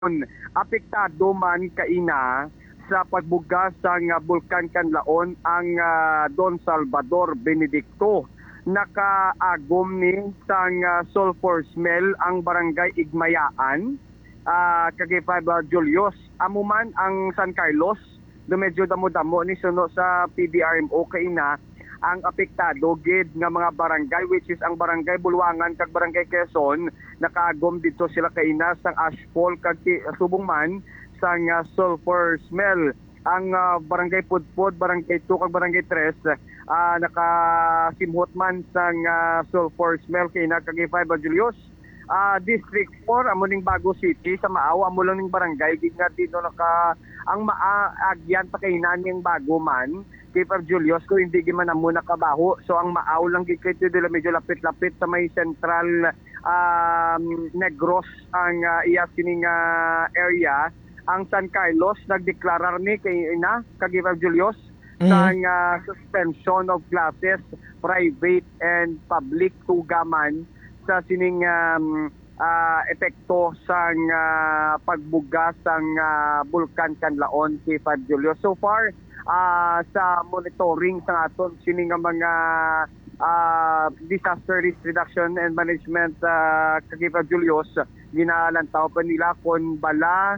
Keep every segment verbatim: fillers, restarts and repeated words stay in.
apektado man kaina sa pagbuga sang uh, Bulkan Kanlaon ang uh, Don Salvador Benedicto. Nakaagom ni sang uh, sulfur smell ang barangay Igmayaan, uh, kagay five uh, Julius. Amuman ang San Carlos, do medyo damo-damo ni suno sa P D R M O kaina ang apektado gid nga mga barangay, which is ang barangay Bulwangan kag barangay Quezon. Nakaagom dito sila kaina sang ashfall kag subong man sang uh, sulfur smell. Ang uh, barangay Pudpud, barangay two kag barangay three uh, nakasimhot man sang uh, sulfur smell kaina kag five Julius. Uh, District four amo ning Bago City sa Maaw, amo lang ning barangay gid nga dito naka ang maagyan pa kaina ning Bago man kay Par Julius ko hindi gi man amo nakabaho. So ang Maaw lang gid kay dila medyo lapit-lapit sa may central um, Negros ang uh, iya sining uh, area. Ang San Carlos nagdeklarar ni kay ina kag Par Julius mm-hmm. sang uh, suspension of classes private and public tugaman sa sining um, uh, epekto sang uh, pagbuga sang uh, Bulkan Kanlaon si five Julius. So far uh, sa monitoring sa aton sining mga uh, disaster risk reduction and management uh, kag five Julius, ginalantaw pa nila kung bala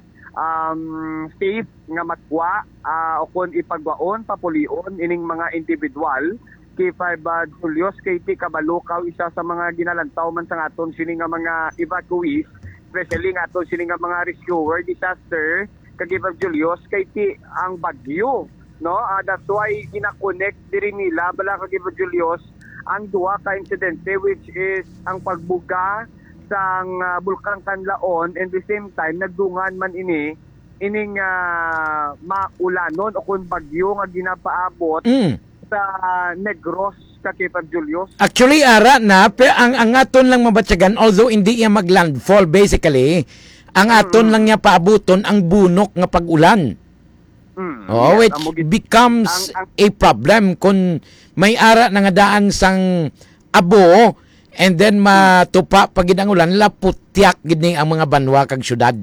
um, safe nga matwa uh, o kung ipagwaon papulion ining mga individual kay five uh, Julius kay ti Kabalukaw, isa sa mga ginalantaw man sa aton sini nga mga evacuees, especially nga aton sini nga mga rescuer disaster kay five Julius kay ti ang bagyo, no? Uh, that's why gina-connect diri nila bala kay five Julius ang duha ka insidente, which is ang pagbuga sang uh, Bulkan Kanlaon, and the same time nagdungan man ini ining uh, maulanon o kung bagyo nga ginapaabot mm. sa Negros kay five Julius. Actually ara na pero ang ang aton lang mabatyagan, although hindi iya maglandfall basically, ang aton mm-hmm. lang niya paabuton ang bunok nga pag-ulan. Mm, oh, yes, which becomes ang, ang, a problem kung may ara na nga daan sang abo and then matupa pagid ang ulan, laputyak gid ni ang mga banwa kag syudad.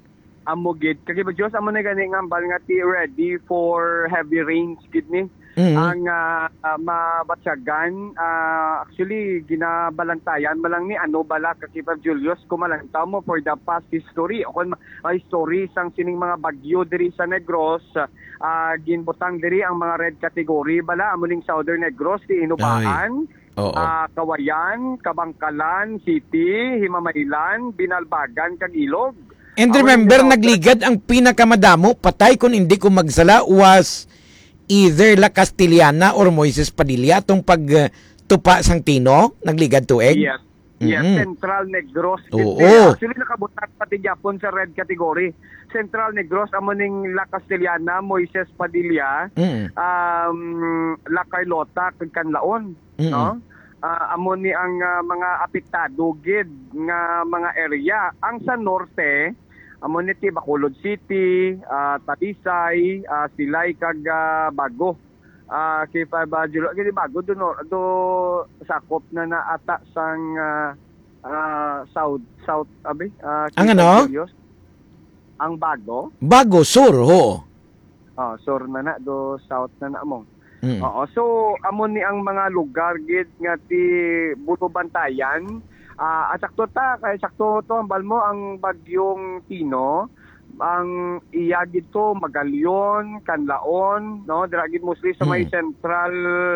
Amo gid kay five Julius amo na gani nga ambal nga ti ready for heavy rains gid ni. Mm-hmm. Ang uh, uh, mabatyagan, uh, actually ginabalantayan malang ni ano bala kay five Julius kumalantaw mo for the past history o kung uh, history sang sining mga bagyo diri sa Negros, uh, ginbutang diri ang mga red category bala amo ning Southern Negros, ti Inubaan, uh, Kawayan, Kabangkalan City, Himamaylan, Binalbagan kag Ilog. And remember, nagligad ang pinakamadamo, patay kung hindi ko magsala, was either La Castellana or Moises Padilla itong pagtupa uh, sang Tino, nagligad tuig. Yes, yes. Mm-hmm. Central Negros. Oo. Oh, actually, nakabutat pati Japon sa red category. Central Negros, amo ning La Castellana, Moises Padilla, mm-hmm. um, La Carlota, kag Kanlaon. Mm-hmm. No? Uh, amo ni ang uh, mga apektado gid nga mga area. Ang sa norte, amo ni ti Bacolod City, uh, Talisay, uh, Silay kag uh, Bago. Uh, kay five Julius kay Bago do no, do sakop na na ata sang uh, uh, south south abi uh, ang ano? Julius. Ang Bago. Bago sur ho. Oh, sur na na do south na na mo. Mm. Oo, so amo ni ang mga lugar gid nga ti Buto Bantayan. Uh, at sakto ta, kay sakto to ang balmo ang bagyong Tino, ang iya dito Magalyon, Kanlaon, no, dragid mostly sa may hmm. central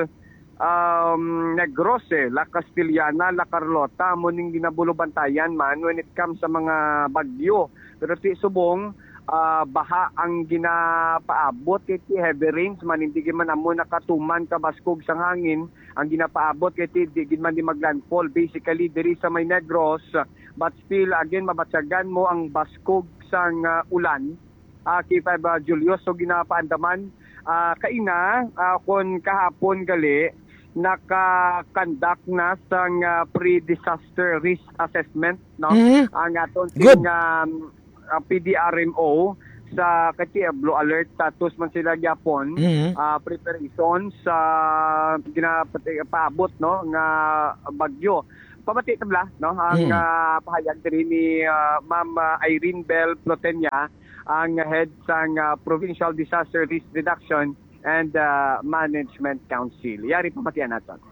um, Negros, eh, La Castellana, La Carlota, mo ning ginabulo bantayan man when it comes sa mga bagyo. Pero ti subong uh, baha ang ginapaabot kay ti heavy rains man, hindi man amo nakatuman kabaskog sang hangin ang ginapaabot kay ti di man di maglandfall basically diri sa may Negros, but still again mabatyagan mo ang baskog sang uh, ulan uh, kay five uh, Julius. So ginapaandaman uh, kaina uh, kon kahapon gali naka-conduct na sang uh, pre-disaster risk assessment, no? Mm-hmm. Ang aton sing um, uh, P D R M O sa kati blue alert status man sila gyapon, mm-hmm. uh, preparation sa ginapaabot no nga bagyo. pamati tabla no ang Mm. uh, pahayag diri ni uh, Ma'am uh, Irene Bell Plotenia, ang head sang uh, Provincial Disaster Risk Reduction and uh, Management Council. Yari pamatian naton.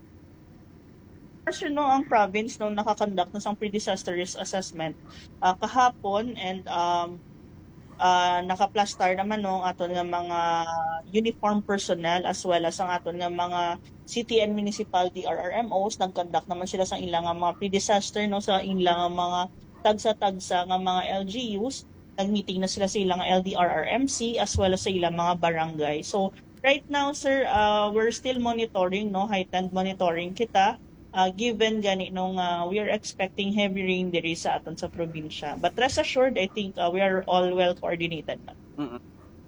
As you know, ang province no nakakonduct ng isang pre-disaster risk assessment uh, kahapon, and um uh, naka-plastar naman no ang aton nga mga uniform personnel as well as ang aton nga mga city and municipal D R R M Os. Nag-conduct naman sila sa ilang nga mga pre-disaster no sa ilang nga mga tagsa-tagsa nga mga L G Us. Nag-meeting na sila sa ilang L D R R M C as well as sa ilang mga barangay. So right now, sir, uh, we're still monitoring, no, heightened monitoring kita. Uh, given gani nung uh, we are expecting heavy rain diri sa aton sa probinsya. But rest assured, I think uh, we are all well coordinated. Mm-hmm.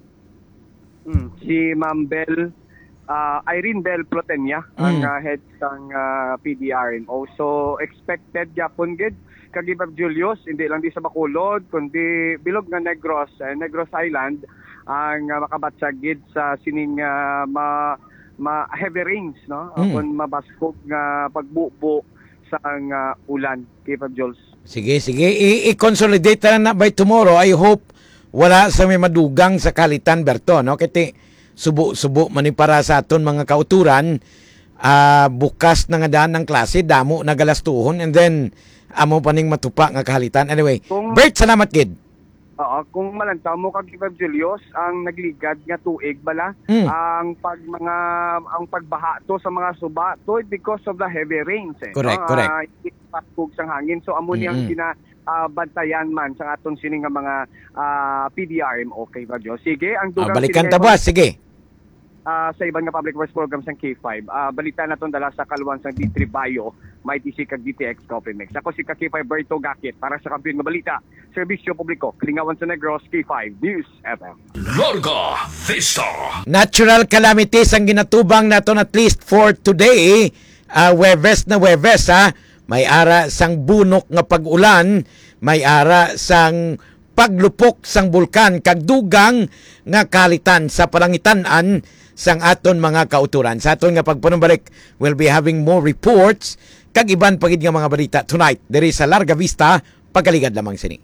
Mm. Si Ma'am Bell, uh, Irene Bell Plotenia, mm. ang uh, head ng uh, P D R M O. So expected yapon gid kagibab Julius, hindi lang di sa Bacolod, kundi bilog nga Negros, eh, Negros Island, ang uh, makabatsag gid sa sining uh, ma ma heavy rains, no? Mm. Kung mabaskog nga pagbubo sa uh, ulan, Kipab Jules. Sige, sige. I- I-consolidate na na by tomorrow. I hope wala sa may madugang sa kalitan, Berto, no? Kiti subo-subo man ni para sa aton mga kauturan, uh, bukas na nga daan ng klase, damo na galastuhon, and then amo pa ning matupa nga kalitan. Anyway, Kung, Bert, salamat kid. Oo, kung malantaw mo kag Kipab Julius, ang nagligad nga tuig bala, Mm. ang pag mga ang pagbaha to sa mga suba to because of the heavy rains, eh. Correct, no? correct. Uh, paskog sang hangin. So amo niyang Mm-mm. gina uh, bantayan man sa aton sining nga mga uh, P D R M O, Kipab Julius. Sige, ang Ah, dugang balikan sining- ta ba? Sige. uh, sa ibang nga public works program sa K five. Uh, balita na itong dala sa kaluan sa D three Bayo, may D C kag D T X Coffee Mix. Ako si K five Berto Gakit para sa kampiyon nga balita. Serbisyo publiko, Kalingawan sa Negros, K five News F M. Larga Vista. Natural calamities ang ginatubang naton at least for today. Uh, Webes na Webes, ha. May ara sang bunok nga pag-ulan, may ara sang paglupok sang bulkan kag dugang nga kalitan sa palangitan-an sang aton mga kauturan. Sa aton nga pagpanumbalik, we'll be having more reports kag iban pagid nga mga balita tonight diri sa Larga Vista, pagkaligad lamang sini.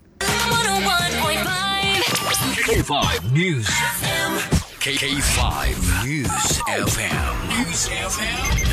K five News F M. K five News F M. News F M.